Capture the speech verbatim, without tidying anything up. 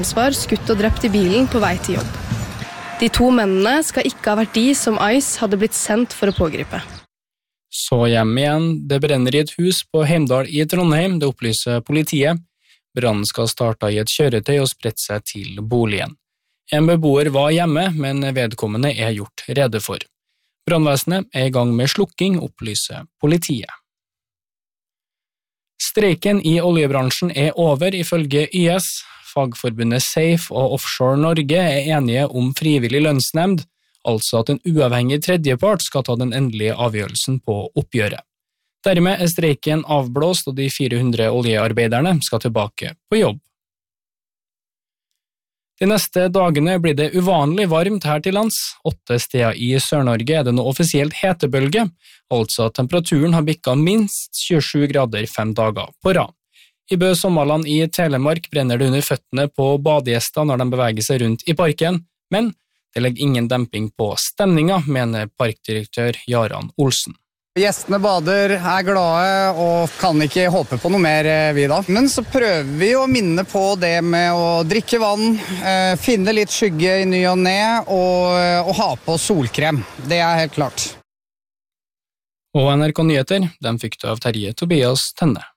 var skutt og drept i bilen på vei til jobb. De to mennene skal ikke ha vært de som ICE hadde blitt sendt for å pågripe. Så hjem igjen, det brenner i et hus på Heimdal i Trondheim, det opplyser politiet. Brannen skal starte i et kjøretøy og spredt seg til boligen. En beboer var hjemme, men vedkommende er gjort rede for. Brannvesenet er i gang med slukking, opplyser politiet. Streiken i oljebransjen er over, ifølge Y S. Fagforbundet Safe og Offshore Norge er enige om frivillig lønnsnemnd, altså at en uavhengig tredjepart skal ta den endelige avgjørelsen på oppgjøret. Dermed er streiken avblåst, og de fire hundre oljearbeiderne skal tilbake på jobb. De neste dagene blir det uvanlig varmt her til lands. Åtte steder i Sør-Norge er det nå offisielt hetebølge, altså at temperaturen har bikket minst tjuesju grader fem dager på rad. I Bø Sommerland i Telemark brenner det under føttene på badegjester når de beveger seg rundt i parken, men det legger ingen demping på stemninga, mener parkdirektør Jaran Olsen. Gjestene bader, er glade og kan ikke håpe på noe mer vi da. Men så prøver vi å minne på det med å drikke vann, finne litt skygge i ny og ne og, og ha på solkrem. Det er helt klart. Og N R K Nyheter, den fikk du av Terje Tobias Tenne.